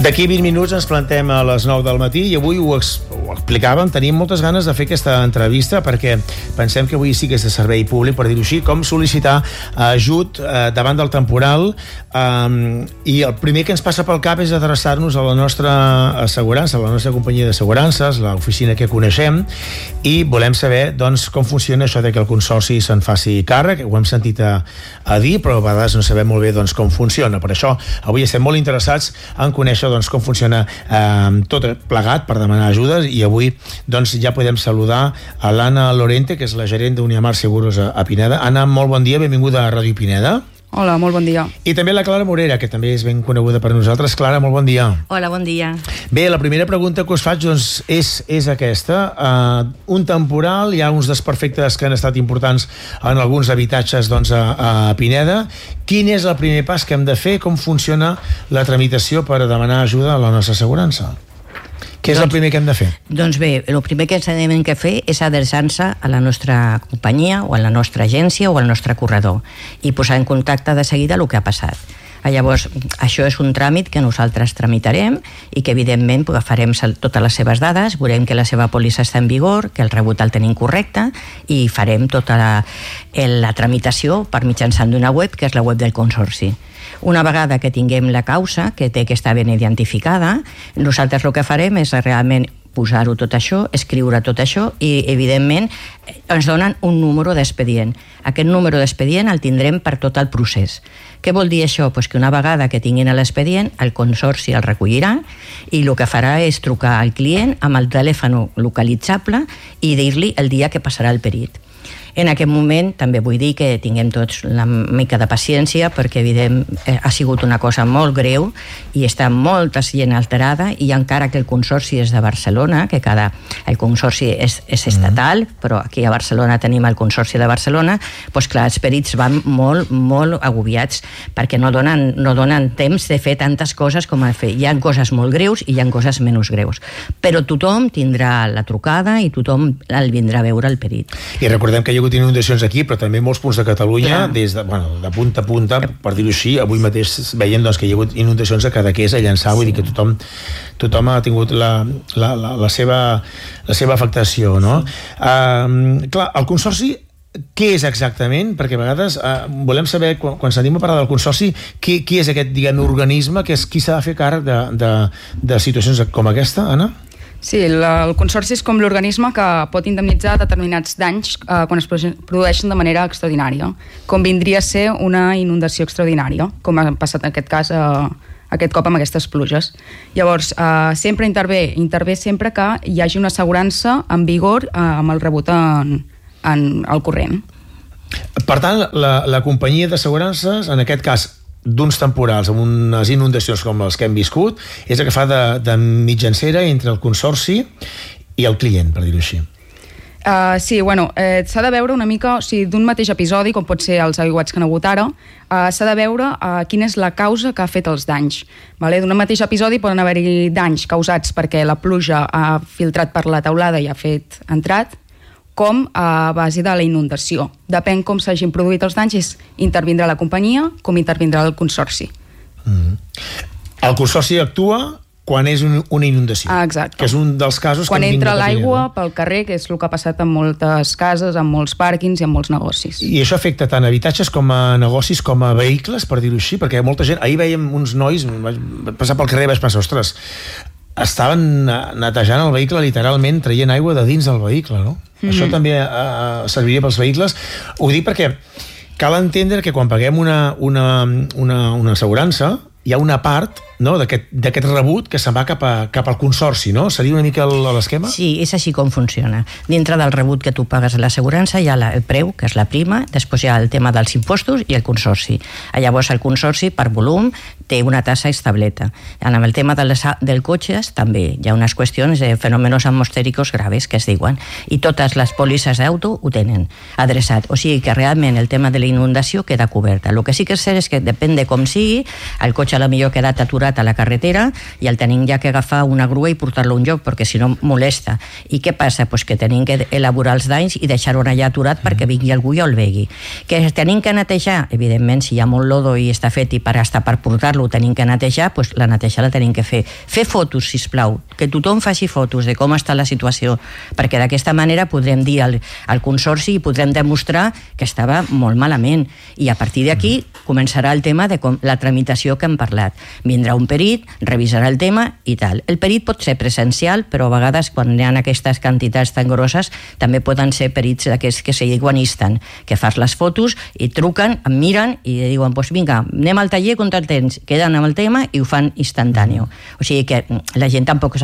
D'aquí 20 minuts ens plantem a les 9 del matí i avui ho explicàvem, tenim moltes ganes de fer aquesta entrevista perquè pensem que avui sí que és de servei públic, per dir-ho així, com sol·licitar ajut davant del temporal, i el primer que ens passa pel cap és adreçar-nos a la nostra assegurança, a la nostra companyia d'assegurances, l'oficina que coneixem, i volem saber doncs, com funciona això de que el consorci se'n faci càrrec. Ho hem sentit a dir, però a vegades no sabem molt bé doncs, com funciona. Per això avui estem molt interessats en conèixer doncs, com funciona tot plegat per demanar ajudes, i avui doncs, ja podem saludar a l'Anna Lorente, que és la gerent d'Uniamar Seguros a Pineda. Anna, molt bon dia, benvinguda a Ràdio Pineda. Hola, molt bon dia. I també la Clara Morera, que també és ben coneguda per nosaltres. Clara, molt bon dia. Hola, bon dia. Bé, la primera pregunta que us faig doncs, és aquesta. Un temporal, hi ha uns desperfectes que han estat importants en alguns habitatges doncs, a Pineda. Quin és el primer pas que hem de fer? Com funciona la tramitació per demanar ajuda a la nostra assegurança? Què és el primer que hem de fer? Doncs bé, el primer que hem de fer és adreçar-se a la nostra companyia o a la nostra agència o al nostre corredor i posar en contacte de seguida el que ha passat. Llavors, això és un tràmit que nosaltres tramitarem i que evidentment agafarem totes les seves dades, veurem que la seva pòlissa està en vigor, que el rebut el tenim correcte, i farem tota la tramitació per mitjançant d'una web, que és la web del Consorci. Una vegada que tinguem la causa, que té que estar ben identificada, nosaltres el que farem és realment posar-ho tot això, escriure tot això, i evidentment ens donen un número d'expedient. Aquest número d'expedient el tindrem per tot el procés. Què vol dir això? Pues que una vegada que tinguin l'expedient, el Consorci el recollirà i el que farà és trucar al client amb el telèfon localitzable i dir-li el dia que passarà el perit. En aquest moment també vull dir que tinguem tots una mica de paciència perquè ha sigut una cosa molt greu i està molta gent alterada, i encara que el Consorci és de Barcelona, que el Consorci és estatal, però aquí a Barcelona tenim el Consorci de Barcelona, doncs clar, els perits van molt, molt agobiats perquè no donen temps de fer tantes coses com a fer. Hi ha coses molt greus i hi ha coses menys greus. Però tothom tindrà la trucada i tothom el vindrà a veure el perit. I recordem que hi ha hagut inundacions aquí, però també molts punts de Catalunya, des de punta a punta, per dir-ho així. Avui mateix veiem doncs, que hi ha hagut inundacions a Cadaqués, a Llançà, vull dir que tothom ha tingut la seva afectació, no? Clar, el Consorci, què és exactament? Perquè a vegades volem saber, quan sentim a parlar del Consorci, qui és aquest, diguem, organisme, que és qui s'ha de fer càrrec de situacions com aquesta, Anna? Sí, el Consorci és com l'organisme que pot indemnitzar determinats danys quan es produeixen de manera extraordinària, com vindria a ser una inundació extraordinària, com ha passat en aquest cas aquest cop amb aquestes pluges. Llavors, sempre intervé sempre que hi hagi una assegurança en vigor amb el rebut al corrent. Per tant, la companyia d'assegurances, en aquest cas d'uns temporals amb unes inundacions com les que hem viscut, és el que fa de mitjancera entre el Consorci i el client, per dir-ho així. Sí, s'ha de veure una mica, o sigui, d'un mateix episodi, com pot ser els aiguats que han hagut ara, s'ha de veure quina és la causa que ha fet els danys. D'un mateix episodi poden haver-hi danys causats perquè la pluja ha filtrat per la teulada i ha fet entrat, com a base de la inundació. Depèn com s'hagin produït els danys, intervindrà la companyia com intervindrà el Consorci. El Consorci actua quan és una inundació. Exacte. Que és un dels casos quan que hem entra l'aigua pel carrer, que és el que ha passat en moltes cases, en molts pàrquings i en molts negocis. I això afecta tant a habitatges com a negocis com a vehicles, per dir-ho així, perquè molta gent... Ahir veiem uns nois, vaig passar pel carrer i vaig pensar, ostres, estaven netejant el vehicle literalment, traient aigua de dins del vehicle, no? Això també serviria pels vehicles. Ho dic perquè cal entendre que quan paguem una assegurança hi ha una part, no, d'aquest rebut que se'n va cap al Consorci, no? Seria una mica l'esquema? Sí, és així com funciona. Dintre del rebut que tu pagues a l'assegurança hi ha el preu, que és la prima, després hi ha el tema dels impostos i el Consorci. Llavors el Consorci, per volum, té una tassa estableta. En el tema del cotxes també hi ha unes qüestions de fenòmenos atmosfèricos graves que es diuen, i totes les pòlisses d'auto ho tenen adreçat. O sigui que realment el tema de la inundació queda coberta. El que sí que és cert és que depèn de com sigui, el cotxe potser ha quedat aturat a la carretera i el tenim ja que agafar una grua i portar-lo a un lloc perquè si no molesta. I què passa? Pues que tenim que elaborar els danys i deixar-ho allà aturat perquè vingui algú i el vegui. Que tenim que netejar, evidentment, si hi ha molt lodo i està fet i per portar-lo lo tenim que netejar, doncs la neteja la tenim que fer. Fer fotos, sisplau, que tothom faci fotos de com està la situació, perquè d'aquesta manera podrem dir al Consorci i podrem demostrar que estava molt malament. I a partir d'aquí començarà el tema de la tramitació que hem parlat. Vindrà un perit, revisarà el tema i tal. El perit pot ser presencial, però a vegades quan hi ha aquestes quantitats tan grosses també poden ser perits d'aquests que se diuen instant, que fas les fotos i truquen, em miren i diuen, doncs vinga, anem al taller contra el temps, queden amb el tema i ho fan instantani. O sigui que la gent tampoc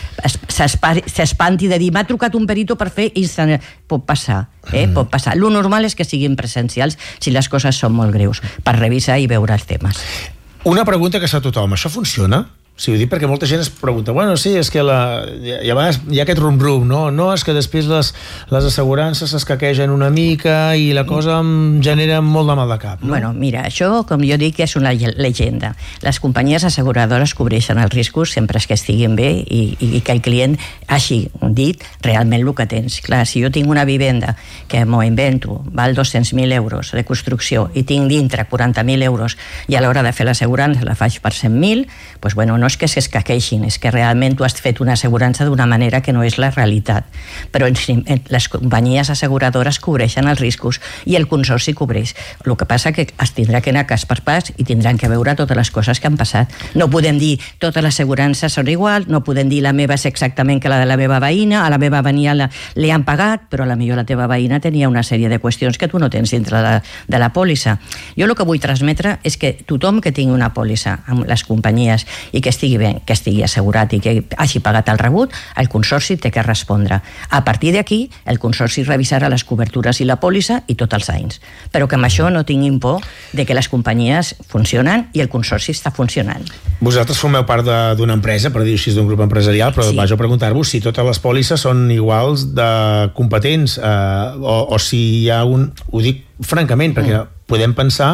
s'espanti de dir m'ha trucat un perito per fer instant. Pot passar, pot passar. Lo normal és que siguin presencials si les coses són molt greus, per revisar i veure els temes. Una pregunta que fa tothom, això funciona? Sí, ho dic perquè molta gent es pregunta, bueno, sí, és que hi ha aquest rum-rum, no? No, és que després les assegurances s'escaquegen una mica i la cosa em genera molt de mal de cap, no? Bueno, mira, això, com jo dic, és una llegenda. Les companyies asseguradores cobreixen els riscos sempre que estiguin bé i que el client hagi dit realment el que tens. Clar, si jo tinc una vivenda que m'ho invento, val 200.000 euros de construcció i tinc dintre 40.000 euros i a l'hora de fer l'assegurança la faig per 100.000, doncs bueno, no és que s'escaqueixin, és que realment tu has fet una assegurança d'una manera que no és la realitat. Però les companyies asseguradores cobreixen els riscos i el Consorci cobreix. El que passa que es tindrà que anar cas per pas i tindran que veure totes les coses que han passat. No podem dir totes les assegurances són igual, no podem dir la meva és exactament que la de la meva veïna, a la meva veïna li han pagat, però a la millor la teva veïna tenia una sèrie de qüestions que tu no tens dintre de la pòlissa. Jo el que vull transmetre és que tothom que tingui una pòlissa amb les companyies i que estigui bé, que estigui assegurat i que hagi pagat el rebut, el Consorci té que respondre. A partir d'aquí, el Consorci revisarà les cobertures i la pòlissa i tots els anys. Però que amb això no tinguin por de que les companyies funcionen i el Consorci està funcionant. Vosaltres formeu part d'una empresa, per dir així, d'un grup empresarial, però vaig a preguntar-vos si totes les pòlisses són iguals de competents o si hi ha un... Ho dic francament, perquè podem pensar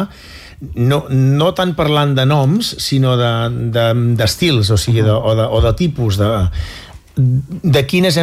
no tant parlant de noms, sinó d'estils, o sigui, o de tipus, de quines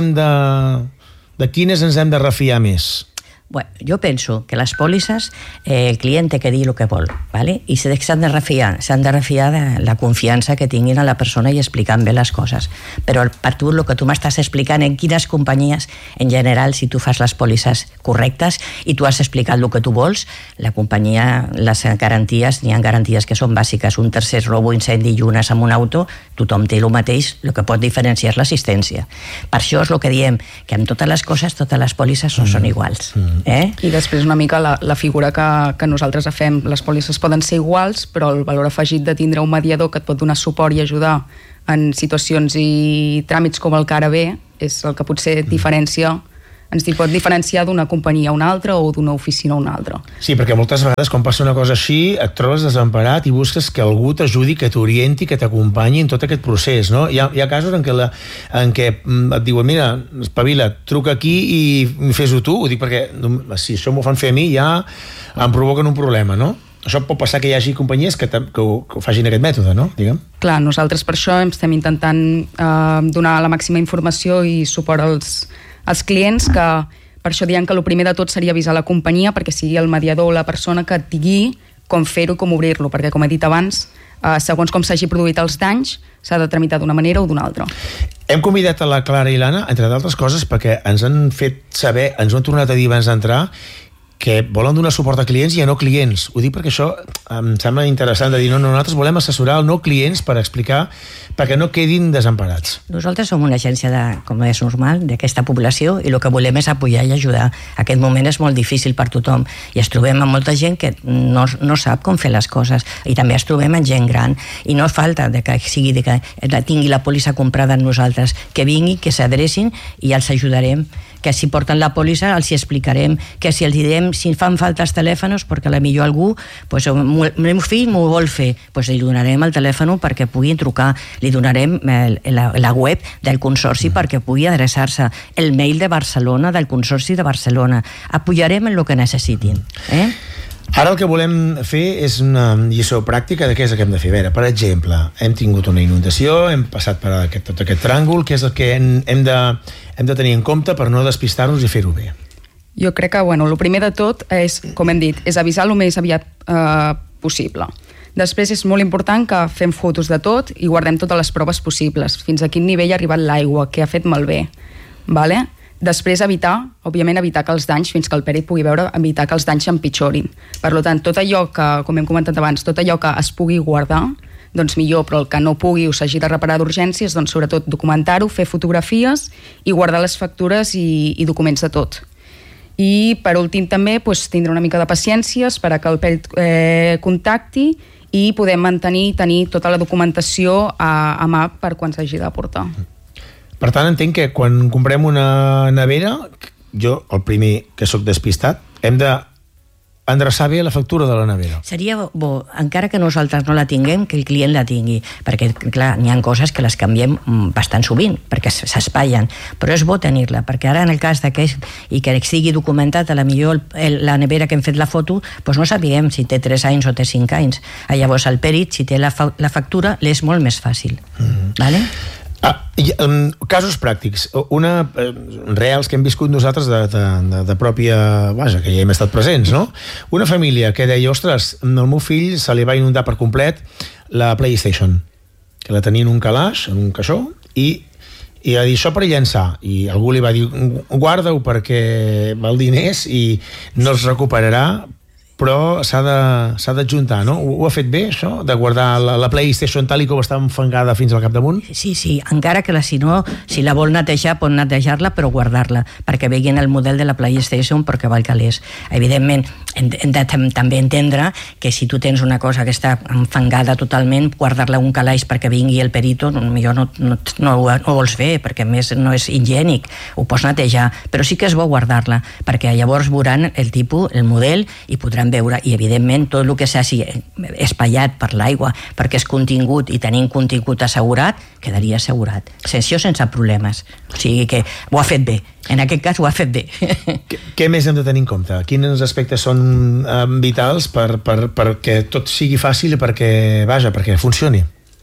ens hem de refiar més. Bueno, jo penso que les pòlisses el client té que dir el que vol, ¿vale? I s'han de refiar de la confiança que tinguin a la persona i explicant bé les coses. Però per tu, el que tu m'estàs explicant en quines companyies, en general, si tu fas les pòlisses correctes i tu has explicat el que tu vols, la companyia, les garanties, n'hi ha garanties que són bàsiques, un tercer robo, incendi i unes amb un auto, tothom té el mateix, el que pot diferenciar és l'assistència. Per això és el que diem, que amb totes les coses, totes les pòlisses no són iguals. I després una mica la figura que nosaltres fem. Les pòlisses poden ser iguals, però el valor afegit de tindre un mediador que et pot donar suport i ajudar en situacions i tràmits com el que ara ve és el que potser ens pot diferenciar d'una companyia a una altra o d'una oficina a una altra. Sí, perquè moltes vegades quan passa una cosa així et trobes desemparat i busques que algú t'ajudi, que t'orienti, que t'acompanyi en tot aquest procés, no? Hi ha casos en què et diuen, mira, espavila, truca aquí i fes-ho tu. Ho dic perquè si això m'ho fan fer a mi ja em provoquen un problema, no? Això pot passar que hi hagi companyies que ho facin aquest mètode, no? Digue'm. Clar, nosaltres per això estem intentant donar la màxima informació i suport als clients, que per això diem que el primer de tot seria avisar la companyia perquè sigui el mediador o la persona que et digui com fer-ho i com obrir-lo, perquè com he dit abans, segons com s'hagi produït els danys, s'ha de tramitar d'una manera o d'una altra. Hem convidat a la Clara i l'Anna, entre d'altres coses, perquè ens han fet saber, ens ho han tornat a dir abans d'entrar, que volen donar suport a clients i a no clients. Ho dic perquè això em sembla interessant de dir, no, nosaltres volem assessorar el no clients per explicar, perquè no quedin desemparats. Nosaltres som una agència, com és normal, d'aquesta població i el que volem és apoyar i ajudar. Aquest moment és molt difícil per tothom i ens trobem amb molta gent que no sap com fer les coses i també ens trobem amb gent gran i no falta que tingui la pòlissa comprada amb nosaltres, que vinguin, que s'adrecin i els ajudarem, que si porten la pòlissa els explicarem, que si els direm si fan falta els telèfons perquè potser algú, el meu fill m'ho vol fer, li donarem el telèfon perquè puguin trucar, li donarem la web del Consorci perquè pugui adreçar-se, el mail de Barcelona, del Consorci de Barcelona, apoyarem en el que necessitin. Ara el que volem fer és una lliçó pràctica de què és el que hem de fer. A veure, per exemple, hem tingut una inundació, hem passat per tot aquest tràngol, què és el que hem de tenir en compte per no despistar-nos i fer-ho bé? Jo crec que, el primer de tot és, com hem dit, és avisar el més aviat possible. Després és molt important que fem fotos de tot i guardem totes les proves possibles, fins a quin nivell ha arribat l'aigua, què ha fet malbé. Vale? Després òbviament evitar que els danys, fins que el pèrit pugui veure, evitar que els danys s'empitjorin. Per tant, tot allò que, com hem comentat abans, tot allò que es pugui guardar, doncs millor, però el que no pugui o s'hagi de reparar d'urgències, doncs sobretot documentar-ho, fer fotografies i guardar les factures i documents de tot. I per últim també tindre una mica de paciència, esperar que el pèrit contacti i podem tenir tota la documentació a mà per quan s'hagi de portar. Per tant, entenc que quan comprem una nevera, jo, el primer que sóc despistat, hem de endreçar bé la factura de la nevera. Seria bo, encara que nosaltres no la tinguem, que el client la tingui, perquè, clar, n'hi ha coses que les canviem bastant sovint, perquè s'espatllen, però és bo tenir-la, perquè ara en el cas d'aquest, i que estigui documentat, a la millor la nevera que hem fet la foto, doncs no sabíem si té 3 anys o té 5 anys. Llavors el pèrit, si té la factura, l'és molt més fàcil. Vale? Casos pràctics, reals que hem viscut nosaltres de pròpia, vaja, que ja hem estat presents, no? Una família que deia, ostres, al meu fill se li va inundar per complet la PlayStation, que la tenia en un calaix, en un caixó, i va dir, això per llençar, i algú li va dir, guarda-ho perquè val diners i no es recuperarà, però s'ha d'adjuntar, no? Ho ha fet bé, això? De guardar la PlayStation tal com està enfangada fins al capdamunt? Sí, encara que si la vol netejar, pot netejar-la, però guardar-la, perquè veguin el model de la PlayStation perquè val calés. Evidentment, hem de també entendre que si tu tens una cosa que està enfangada totalment, guardar-la un calaix perquè vingui el perito, millor no ho vols fer, perquè a més no és higiènic, ho pots netejar, però sí que és bo guardar-la, perquè llavors veuran el tipus, el model, i podran veure, i evidentment tot el que s'hagi espatllat per l'aigua perquè és contingut i tenim contingut assegurat, quedaria assegurat, sense problemes. O sigui que ho ha fet bé, en aquest cas ho ha fet bé. Què més hem de tenir en compte? Quins aspectes són vitals perquè tot sigui fàcil i perquè funcioni?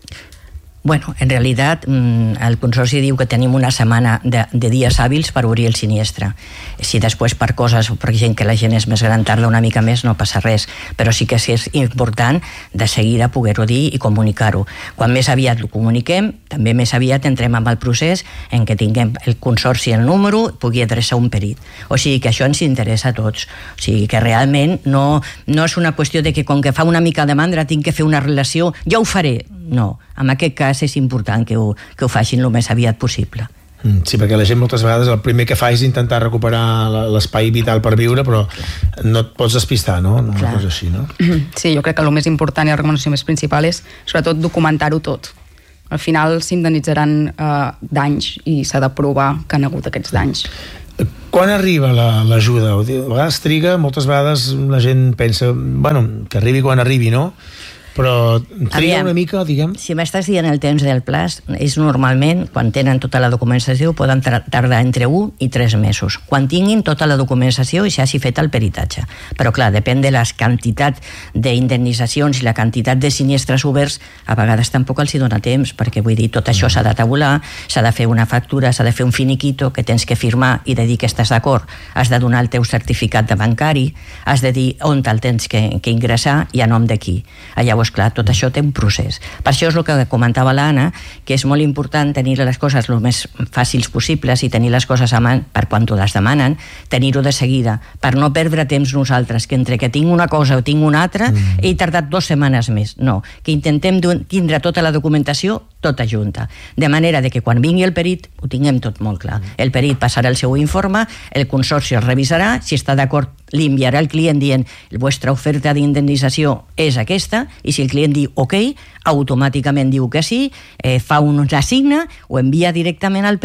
Bueno, en realitat el Consorci diu que tenim una setmana de dies hàbils per obrir el sinistre. Si després per coses, per gent que la gent és més gran, tarda una mica més, no passa res, però sí que és important de seguida poder-ho dir i comunicar-ho. Quan més aviat ho comuniquem, també més aviat entrem en el procés en què tinguem el Consorci el número, pugui adreçar un perit. O sigui que això ens interessa a tots. O sigui que realment no és una qüestió de que com que fa una mica de mandra tinc que fer una relació, ja ho faré. No, en aquest cas és important que ho facin el més aviat possible. Sí, perquè la gent moltes vegades el primer que fa és intentar recuperar l'espai vital per viure, però no et pots despistar, no? Una cosa així, no? Sí, jo crec que el més important i la recomanació més principal és sobretot documentar-ho tot. Al final s'indemnitzaran danys i s'ha de provar que han hagut aquests danys. Quan arriba l'ajuda? A vegades triga, moltes vegades la gent pensa, bueno, que arribi quan arribi, no? Però triga una mica, diguem... Si m'estàs dient el temps del plaç, és normalment, quan tenen tota la documentació, poden tardar entre 1 i 3 mesos. Quan tinguin tota la documentació i s'hagi fet el peritatge. Però, clar, depèn de les quantitats d'indemnitzacions i la quantitat de sinistres oberts, a vegades tampoc els hi dona temps, perquè, vull dir, tot això s'ha de tabular, s'ha de fer una factura, s'ha de fer un finiquito que tens que firmar i de dir que estàs d'acord, has de donar el teu certificat de bancari, has de dir on te'l tens que ingressar i a nom de qui. Llavors, clar, tot això té un procés. Per això és el que comentava l'Anna, que és molt important tenir les coses el més fàcils possibles i tenir les coses a mà per quan t'ho les demanen, tenir-ho de seguida, per no perdre temps nosaltres, que entre que tinc una cosa o tinc una altra, he tardat 2 setmanes més. No, que intentem tindre tota la documentació tota junta, de manera de que quan vingui el perit ho tinguem tot molt clar. El perit passarà el seu informe, el Consorci el revisarà, si està d'acord li enviarà al client dient la vostra oferta d'indemnització és aquesta, i si el client diu ok, automàticament diu que sí, fa una signa, ho envia directament al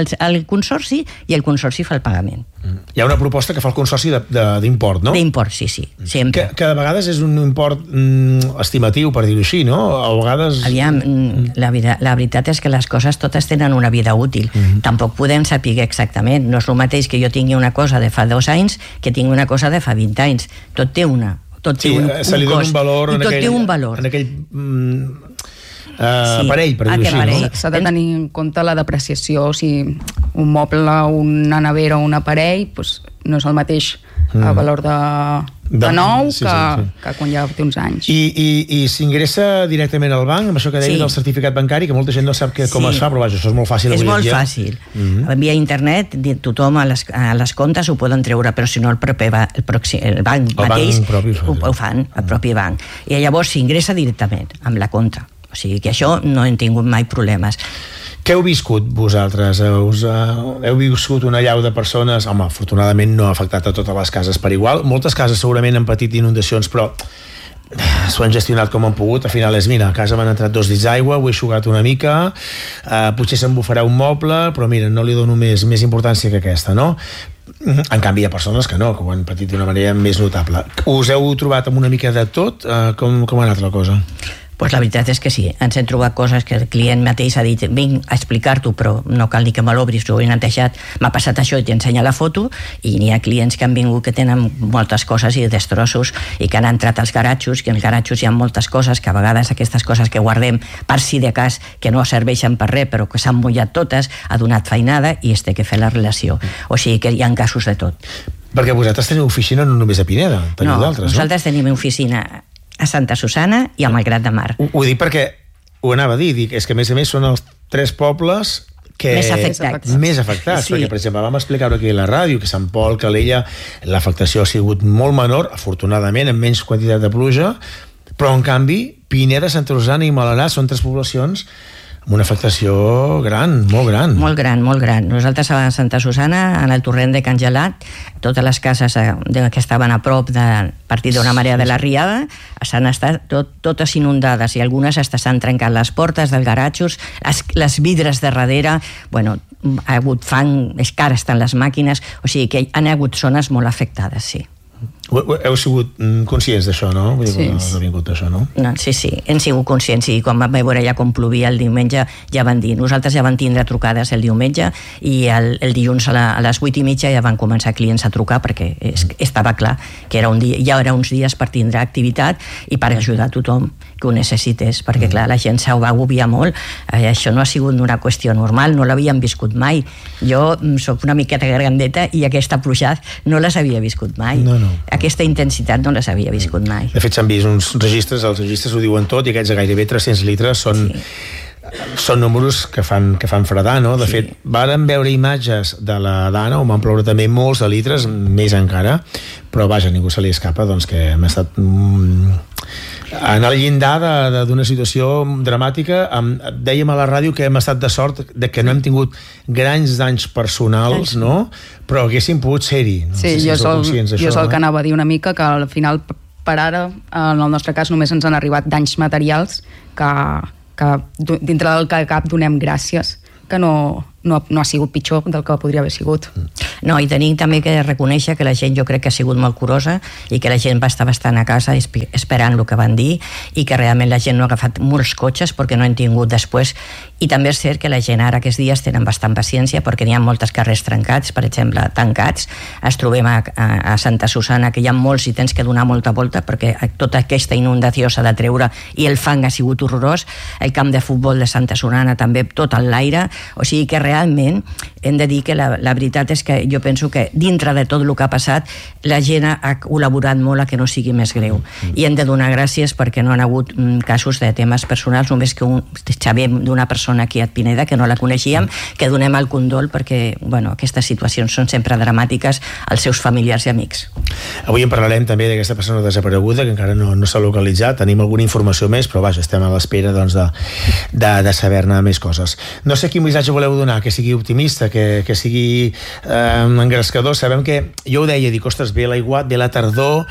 Consorci i el Consorci fa el pagament. Hi ha una proposta que fa el Consorci d'import, no? D'import, sí, sempre. Que de vegades és un import estimatiu, per dir-ho així, no? A vegades... Aviam, la veritat és que les coses totes tenen una vida útil. Tampoc podem saber exactament. No és el mateix que jo tingui una cosa de fa 2 anys que tingui una cosa de fa 20 anys. Tot té un se li dona un valor i tot té un valor en aquell aparell, per dir-ho així, no? S'ha de tenir en compte la depreciació. O sigui, un moble, una nevera o un aparell, doncs no és el mateix valor de nou que quan ja té uns anys. I s'ingressa directament al banc, amb això que deies del certificat bancari, que molta gent no sap com es fa, però vaja, això és molt fàcil. És molt fàcil. Via internet, tothom a les comptes ho poden treure, però si no el banc mateix ho fan, el propi banc. I llavors s'ingressa directament amb la compta. O sigui que això no hem tingut mai problemes. Què heu viscut vosaltres? Heu viscut una allau de persones? Home, afortunadament no ha afectat a totes les cases per igual. Moltes cases segurament han patit inundacions, però s'ho han gestionat com han pogut. Al final és, mira, a casa m'han entrat 2 dits d'aigua, ho he eixugat una mica, potser se'm bufarà un moble, però mira, no li dono més importància que aquesta, no? En canvi hi ha persones que no, que ho han patit d'una manera més notable. Us heu trobat amb una mica de tot? Com ha anat la cosa? Pues la veritat és que sí, ens hem trobat coses que el client mateix ha dit, vinc a explicar-t'ho, però no cal ni que me l'obris, ho he netejat, m'ha passat això i t'ensenya la foto, i n'hi ha clients que han vingut que tenen moltes coses i destrossos i que han entrat als garatjos, que als garatjos hi ha moltes coses, que a vegades aquestes coses que guardem per si de cas que no serveixen per res, però que s'han mullat totes, ha donat feinada i es té que fer la relació. O sigui que hi ha casos de tot. Perquè vosaltres teniu oficina no només a Pineda, teniu d'altres, no? Nosaltres tenim oficina a Santa Susana i a Malgrat de Mar. Ho dic perquè ho anava a dir, és que a més són els 3 pobles que més afectats, sí. Perquè per exemple vam explicar-ho aquí a la ràdio que Sant Pol, Calella, l'afectació ha sigut molt menor, afortunadament amb menys quantitat de pluja, però en canvi Pineda, Santa Susana i Malgrat són 3 poblacions amb una afectació gran, molt gran. Molt gran, molt gran. Nosaltres a Santa Susana, en el torrent de Can Gelat, totes les cases que estaven a prop de partir d'una marea de la riada s'han estat totes inundades i algunes s'han trencat les portes dels garatjos, les vidres de darrere, bueno, ha hagut fang, és car estan les màquines, o sigui que han hagut zones molt afectades, sí. Heu sigut conscients d'això, no? Vull dir, no ha vingut d'això, no? Sí, hem sigut conscients i quan vam veure ja com plovia el diumenge ja van dir, nosaltres ja van tindre trucades el diumenge i el dilluns a les 8:30 ja van començar clients a trucar perquè estava clar que ja era uns dies per tindre activitat i per ajudar a tothom que ho necessités, perquè clar, la gent s'ho va agobiar molt. Això no ha sigut una qüestió normal, no l'havíem viscut mai. Jo soc una miqueta grandeta i aquesta pluja no les havia viscut mai. No. Aquesta intensitat no les havia viscut mai. De fet, s'han vist uns registres, els registres ho diuen tot, i aquests de gairebé 300 litres són números que fan fredar, no? De fet, vàrem veure imatges de la Dana, on van ploure també molts de litres, més encara, però vaja, ningú se li escapa, doncs que hem estat en el llindar d'una situació dramàtica. Dèiem a la ràdio que hem estat de sort de que no hem tingut grans danys personals, no? Però haguéssim pogut ser-hi. Sí, jo és el que anava a dir una mica, que al final, per ara, en el nostre cas, només ens han arribat danys materials que dintre del que cap donem gràcies, que no ha sigut pitjor del que podria haver sigut. No, i tenim també que reconèixer que la gent jo crec que ha sigut molt curosa i que la gent va estar bastant a casa esperant el que van dir i que realment la gent no ha agafat molts cotxes perquè no han tingut després. I també és cert que la gent ara aquests dies tenen bastant paciència perquè n'hi ha moltes carrers trencats, per exemple, tancats. Es trobem a Santa Susana que hi ha molts i tens que donar molta volta perquè tota aquesta inundació s'ha de treure i el fang ha sigut horrorós. El camp de futbol de Santa Susana també tot en l'aire, o sigui que realment hem de dir que la veritat és que jo penso que dintre de tot el que ha passat la gent ha col·laborat molt a que no sigui més greu i hem de donar gràcies perquè no han hagut casos de temes personals, només que sabem d'una persona aquí a Pineda que no la coneixíem, que donem el condol perquè aquestes situacions són sempre dramàtiques als seus familiars i amics. Avui en parlarem també d'aquesta persona desapareguda que encara no s'ha localitzat, tenim alguna informació més, però vaja, estem a l'espera de saber-ne més coses. No sé quin missatge voleu donar, que sigui optimista, que sigui engrescador. Sabem que, jo ho deia, dic, ostres, ve l'aiguat, ve la tardor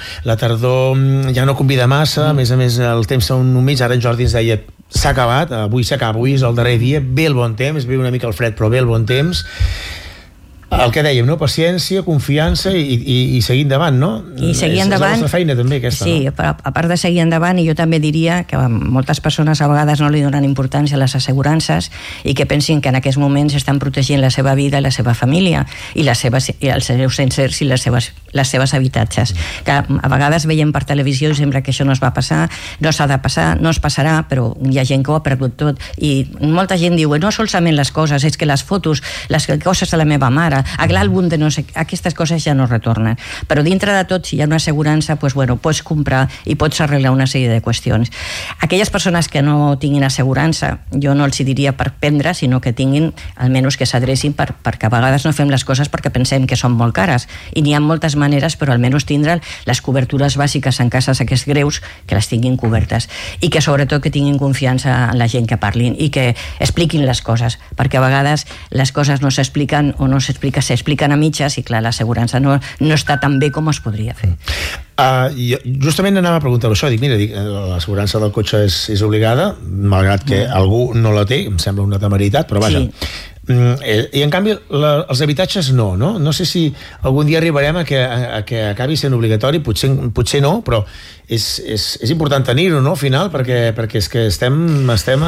ja no convida massa, a més el temps són humits, ara en Jordi ens deia s'ha acabat, avui s'acaba, avui és el darrer dia, ve el bon temps, ve una mica el fred, però ve el bon temps. El que dèiem, no? Paciència, confiança i seguir endavant, no? I seguir endavant. És la nostra feina també, aquesta, sí, no? Però a part de seguir endavant, i jo també diria que moltes persones a vegades no li donen importància a les assegurances i que pensin que en aquests moments estan protegint la seva vida i la seva família i els seus sencers i les seves habitatges. Que a vegades veiem per televisió i sembla que això no es va passar, no s'ha de passar, no es passarà, però hi ha gent que ho ha perdut tot. I molta gent diu, no solament les coses, és que les fotos, les coses de la meva mare, a l'àlbum de no sé... Aquestes coses ja no retornen. Però dintre de tot, si hi ha una assegurança, doncs, bueno, pots comprar i pots arreglar una sèrie de qüestions. Aquelles persones que no tinguin assegurança, jo no els diria per prendre, sinó que tinguin, almenys que s'adrecin, perquè a vegades no fem les coses perquè pensem que són molt cares. I n'hi ha moltes maneres, però almenys tindre les cobertures bàsiques en casos aquests greus, que les tinguin cobertes. I que sobretot que tinguin confiança en la gent que parlin i que expliquin les coses, perquè a vegades les coses no s'expliquen o no s'expliquen a mitges i clar, l'assegurança no està tan bé com es podria fer. Jo justament anava a preguntar-ho això, dic, l'assegurança del cotxe és obligada, malgrat que algú no la té, em sembla una temeritat, però vaja. Sí. I en canvi els habitatges no sé si algun dia arribarem a que acabi sent obligatori, potser no, però és important tenir-ho, no, al final, perquè és que estem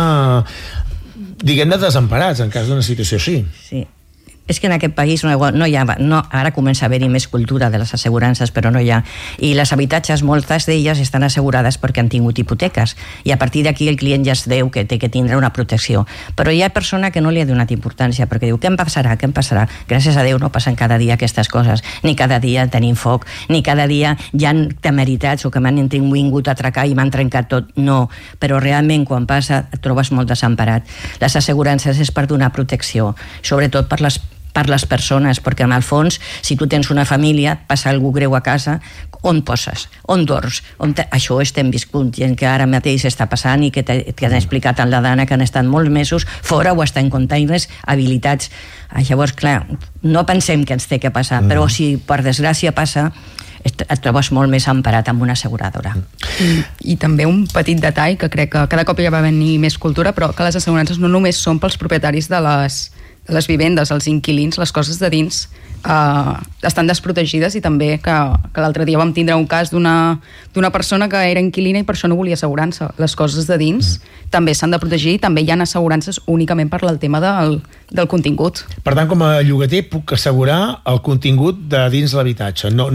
diguem-ne desemparats en cas d'una situació així. Sí. És que en aquest país ara comença a haver-hi més cultura de les assegurances, però no hi ha. I les habitatges, moltes d'elles estan assegurades perquè han tingut hipoteques, i a partir d'aquí el client ja es veu que té que tindre una protecció. Però hi ha persona que no li ha donat importància, perquè diu, què em passarà? Gràcies a Déu no passen cada dia aquestes coses, ni cada dia tenim foc, ni cada dia hi ha temeritats o que m'han vingut a atracar i m'han trencat tot. No, però realment quan passa et trobes molt desemparat. Les assegurances és per donar protecció, sobretot per les persones, perquè en el fons, si tu tens una família, passa algú greu a casa, on poses? On dors? Això estem viscut, gent que ara mateix està passant i que t'han explicat en la Dana que han estat molts mesos fora o estar en containers habilitats. Llavors, clar, no pensem que ens té que passar, però si per desgràcia passa, et trobes molt més emparat amb una asseguradora. I també un petit detall, que crec que cada cop hi va venir més cultura, però que les assegurances no només són pels propietaris de les vivendes, els inquilins, les coses de dins estan desprotegides, i també que l'altre dia vam tindre un cas d'una persona que era inquilina i per això no volia assegurança. Les coses de dins també s'han de protegir, i també hi ha assegurances únicament per al tema del contingut. Per tant, com a llogater puc assegurar el contingut de dins l'habitatge, no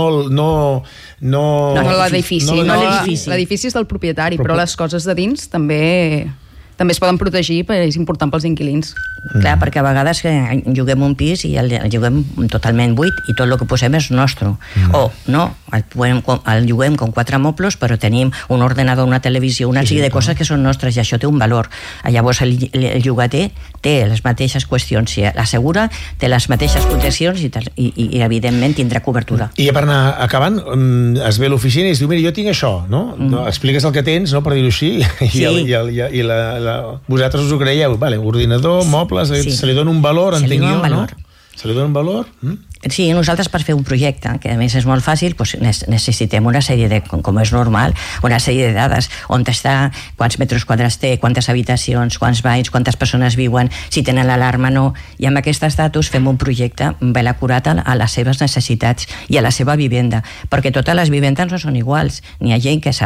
l'edifici. L'edifici és del propietari, però les coses de dins també es poden protegir, perquè és important pels inquilins. Clar, perquè a vegades lloguem un pis i el lloguem totalment buit i tot el que posem és nostre. O no, el lloguem com 4 mobles, però tenim un ordenador, una televisió, una sèrie de coses que són nostres, i això té un valor. Llavors el llogater té les mateixes qüestions, si l'assegura té les mateixes proteccions i evidentment tindrà cobertura. I per anar acabant, es ve a l'oficina i es diu, mira, jo tinc això, no? Expliques el que tens, no, per dir-ho així, i vosaltres us ho creieu, vale, ordinador, mobles, se li dona un valor, entenc jo, no? Se li dona un valor? Sí, nosaltres per fer un projecte, que a més és molt fàcil, doncs necessitem una sèrie de, com és normal, una sèrie de dades, on està, quants metres quadrats té, quantes habitacions, quants banys, quantes persones viuen, si tenen l'alarma o no, i amb aquests datos fem un projecte ben acurat a les seves necessitats i a la seva vivenda, perquè totes les vivendes no són iguals, n'hi ha gent que